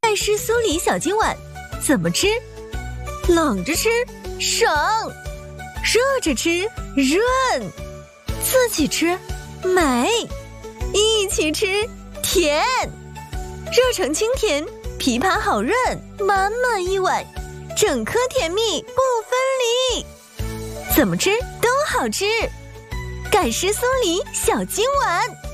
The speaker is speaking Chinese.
盖氏酥梨小金碗怎么吃？冷着吃省，热着吃润，自己吃美，一起吃甜。热成清甜，枇杷好润，满满一碗，整颗甜蜜不分离。怎么吃都好吃，盖氏酥梨小金碗。